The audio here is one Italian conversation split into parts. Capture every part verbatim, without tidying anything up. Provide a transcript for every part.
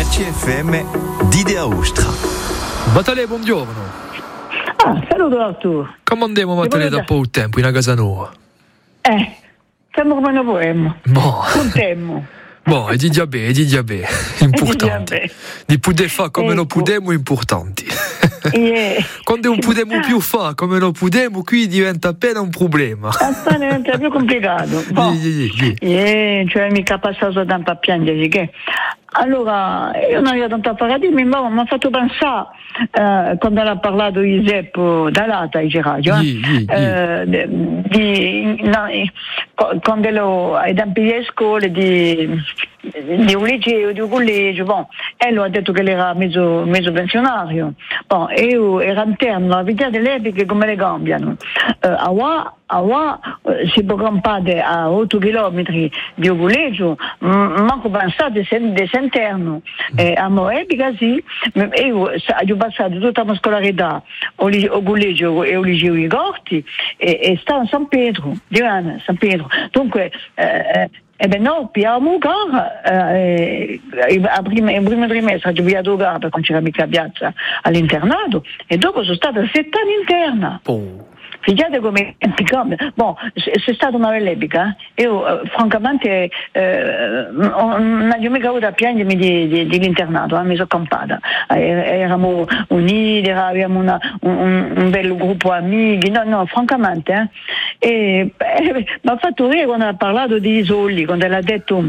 R C F M Dide Aostra. Battale, buongiorno. Ah, saluto Arturo. Come andiamo a Battale da poco tempo in una casa nuova? Eh, siamo come noi vorremmo. Boh. Contemmo. Boh, e di già bene, e di già bene, importante. Di poter fare come ecco. lo pudemo, importanti. Yeah. Quando non pudemo più fare come lo pudemo, qui diventa appena un problema. Aspetta, diventa più complicato. Boh. Yeah, yeah, yeah. Yeah, cioè mica passato soltanto a piangere, che? Allora, io non avevo tanto a fare a dirmi, ma mi ha fatto pensare, eh, quando ha parlato di Zeppo dall'Ata in radio, eh, Yeah, yeah, yeah. eh, di, no, quando ero ai tempi delle scuole, di, di un liceo, di un collegio, bon, e lui ha detto che era mezzo, mezzo pensionario, bon, e io ero interno, la vita delle epiche come le cambiano, eh, a qua, a qua si può campare a otto chilometri di un collegio, manco pensate di interno, eh, a Moebica sì, e io ho passato tutta la mia scolarità al collegio e al liceo di Corti e, e stavo a San Pietro, di Rana, San Pietro, dunque eh, e beh no, piamo gara, eh, a prima, in primo trimestre ho via due gara perché non c'era mica piazza all'internato e dopo sono stata sette anni interna. Oh. Figate come bon, se è stata una bella epica, io eh, francamente eh, non ho mica avuto a piangermi di, di, di l'internato, eh, mi sono campata, eh, eravamo uniti, avevamo una, un, un bel gruppo amici, no, no, francamente, eh, e eh, mi ha fatto ridere quando ha parlato di Isolli, quando l'ha detto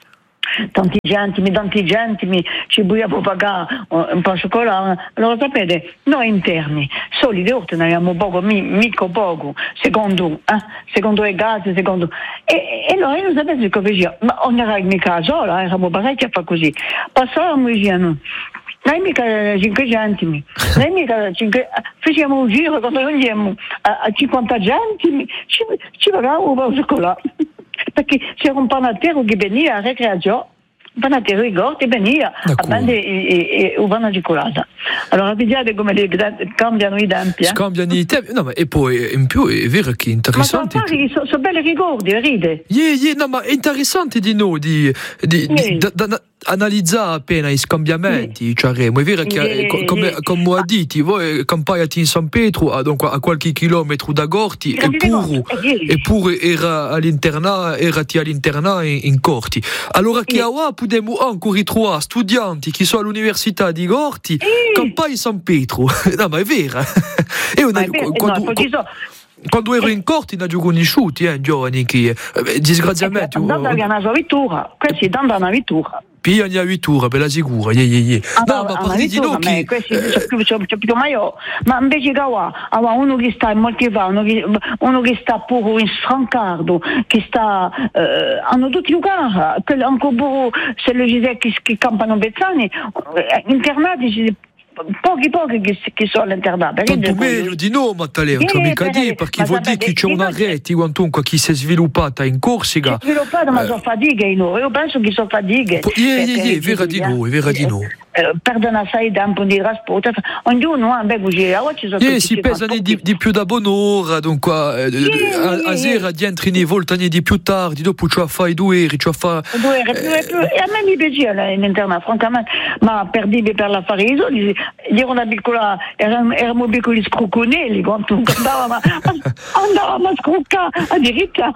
tanti gentimi, tanti gentimi, ci vogliamo pagare un po' di cioccolato. Allora sapete, noi interni, soli di orte ne abbiamo poco, mi, mica poco, secondo, eh, secondo le case, secondo... E, e allora io non sapevo che faceva, ma non era mica sola, eravamo parecchi a fare così. Passavamo e dicevano, noi mica cinque centimi, noi mica cinque... facevamo un giro quando noi andiamo a, a cinquanta centimi, ci, ci pagavamo un po' di cioccolato. Perché c'era un panatero che veniva a Recreazione, un panatero di Gorti veniva a prendere una cioccolata. Allora vediate come le, cambiano i tempi. Eh? Scambiano i tempi, no, ma e poi in più è vero che è interessante. Ma sono, sono, sono belli ricordi, ride. Yeah, yeah, no, ma è interessante di noi di, di, yeah. di da, da, analizzare appena i scambiamenti, yeah. Cioè, è vero che yeah, co- come, yeah. come ha detto, voi campaiate in San Pietro, a, donc, a qualche chilometro da Gorti, eppure, yeah. eppure era all'internat, erati all'internat in, in Corti. Allora che yeah. a possiamo ancora ritrovare studenti che sono all'università di Gorti, yeah. campai in San Pietro. No, ma è vero. E una, vero quando, no, quando, quando ero in Corti ne ho conosciuti, eh, giovani che eh, disgraziatamente... Andando a una sua vittura, questi danno una vittura. Pia ne ha vittura, per la sicura, yeah, yeah, yeah. Ah, no, ma parli di noi che... Questi sono più ma io, ma invece che qua, uno che sta in motivato, uno che, uno che sta pure in Francardo, che sta, eh, hanno tutti lugar, anche pure se lo dice che, che campano Bezzani, internati, pochi pochi che, che sono all'internato. Tanto meglio di no, Matteo, yeah, mica dire, perché vuol dire che c'è una rete quantunque che si è sviluppata in Corsica. Si è sviluppata, ma eh. sono fatiche in noi. Io penso che sono fatiche. Yeah, yeah, yeah, vera di noi, vera di noi. Perdono assai tempo di trasporto, ognuno ha un così, oggi sono yeah, si pesano di, di più da buon'ora, dunque eh, yeah, a, a sera yeah. Dientri nei voltani di più tardi, dopo ci fai due ore, ci fa due ore, eh, più, e a me mi piaceva l'interno, francamente, ma per dire per la fare io, ero una piccola, eravamo piccoli scrucconelli, quando andavamo andavamo a scruccare addirittura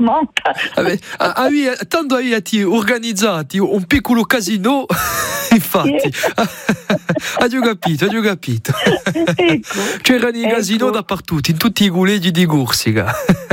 a tanto avete organizzati un piccolo casino, infatti. Yeah. Hai capito, hai capito. Ecco, c'erano i casino ecco. Dappertutto, in tutti i colleghi di Corsica.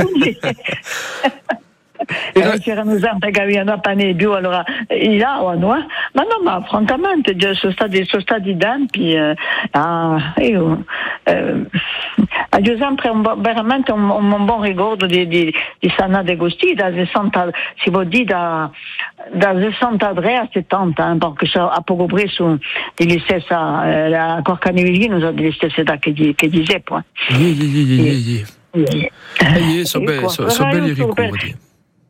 Eh, c'erano sempre che avevano pane più, allora i lavano, eh? Ma no, ma francamente sono stati, sono stati tempi, eh, ah, io eh, ho sempre un, veramente un, un buon ricordo di, di, di Sanna de Gosti, da sessanta, si può dire da, da sessantatré a settanta, eh, perché so, a poco preso degli stessi, eh, la Corcanevigino sono delle stesse età che, che dice poi. Yeah, yeah, yeah, yeah, yeah. Yeah, yeah, sono belli ricordi.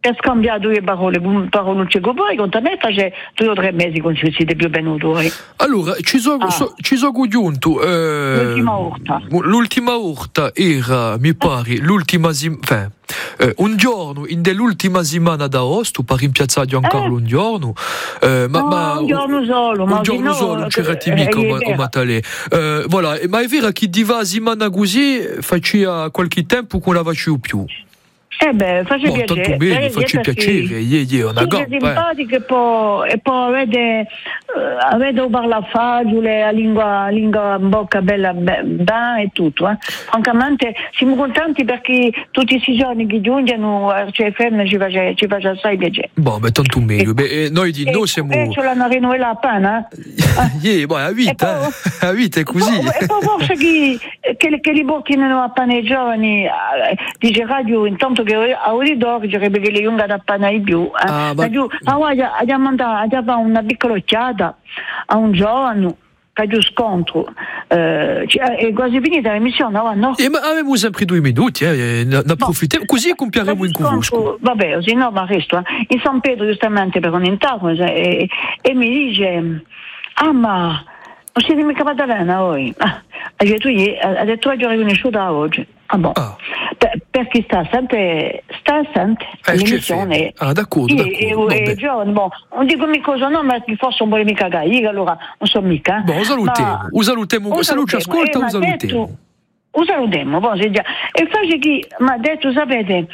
per scambiare due parole, parolucce con voi, con me face due o tre mesi con ci siete più venuti voi. Allora, ci sono Ah. so, ci sono giunto. Eh, L'ultima urta. L'ultima urta era, mi pare, l'ultima sim- enfin, eh, un giorno in dell'ultima settimana d'agosto, per rimpiazzare ancora Eh. un giorno. Eh, ma, No, ma- un giorno solo, ma un giorno no, solo, non c'era eh, mica è o vero. Matale. Eh, voilà, ma è vero che di va settimana così faceva qualche tempo che non la facevo più. Eh beh, face Boh, piacere. tanto bene, Eh, faccio perché- piacere, ieri è una Sì, gamba. è simpatico e poi, e poi avete, eh, avete parlato fagiole, la lingua, lingua in bocca bella be- ben e tutto. Eh. Francamente siamo contenti perché tutti questi giorni che giungono a R C F M ci face, ci face assai piacere. Boh, beh, tanto meglio. Beh, eh, noi di noi siamo. E ce l'hanno rinnovata appena. Yeah, boh, la vita, E poi- eh. La vita è così. E poi, e poi forse che, che, che li portino a pane i giovani, eh, dice radio, intanto che a Oridor direbbe che li junga da pane ai più. Eh. Ah, ma- Ma giù, ah, guarda, abbiamo mandato abbiamo una piccola occhiata a un giovane che ha giù scontro. Eh, ci- è quasi finita l'emissione, no? no? E ma avevamo sempre due minuti, eh, ne approfittiamo, così compiamo in Cuvusco. Vabbè, così no, ma resto. Eh. In San Pietro, giustamente, per un intacco, e, e mi dice, ah, ma non siete mica Maddalena voi? Ah, ha detto, io, ha detto, oggi ho riconosciuta oggi. Ah, boh. Ah. Per, perché sta sempre, sta sempre Eh, l'emissione. ah, d'accordo, Sì, d'accordo, e- e vabbè. giovane, boh, non dico mica cosa, no, ma che forse un po' mica gaiga, allora non so mica. Boh, lo salutiamo, Ma- lo salutiamo, se non ci ascolta, lo salutiamo. Lo salutiamo, poi si già. E face che mi ha detto, sapete,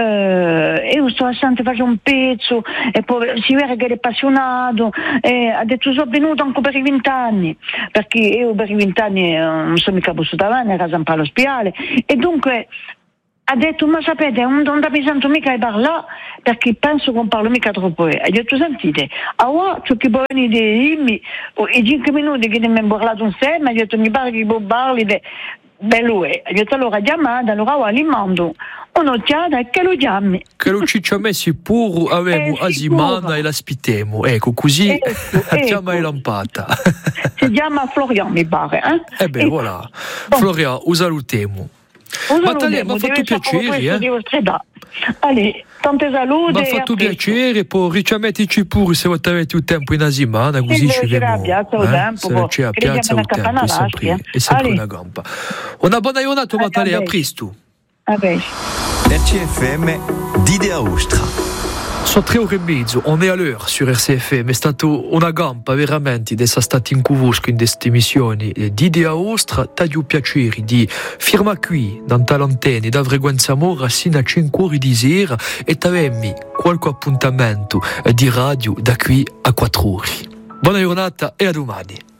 eh, io sto sempre facendo un pezzo, e poi si vede che è appassionato, e ha detto sono venuto anche per i vent'anni, perché io per i vent'anni eh, non sono mica posto davanti, era sempre allo spiale, e dunque ha detto, ma sapete, non, non mi sento mica di parlare perché penso che non parlo mica troppo. Ha detto, sentite, a ora c'è che può venire dimmi, i cinque minuti che mi hanno parlato insieme, ha detto, mi pare che può parlare di bello è. Ha detto, allora chiamate, allora ora gli mando un'occhiata e che lo chiami. Che lo ci ha messi pure, avevamo Eh, a settimana sicuro. e l'aspettiamo. Ecco, così Ecco, chiama ecco. e lampata. Si chiama Florian, mi pare. Eh? E beh, E- voilà. Bon. Florian, lo salutiamo. Un Ma saluto, Talia, mi ha fatto deve essere piacere, proprio eh. di vostra età. Allez, tante salute. Mi ha e fatto a presto. piacere, poi richiamettici pure se avete un tempo in una settimana, così Sì, ci dove c'era vediamo. la piazza, o tempo, Se non c'è la che le piazza o chiamano a tempo, è sempre, Capanaraschi, è sempre eh. una gamba. Una buona giornata, Mattale, a presto. Vabbè. R C F M d'Idea Austria. Sono tre ore e mezzo, on è all'ora sur R C F M, è stato una gamba veramente di essere stati in Cuvusco in queste missioni di Idea Austria. Taglio piacere di firma qui, da l'antenne, da frequenza Mora, sino a cinque ore di sera, e avemmi qualche appuntamento di radio da qui a quattro ore. Buona giornata e a domani.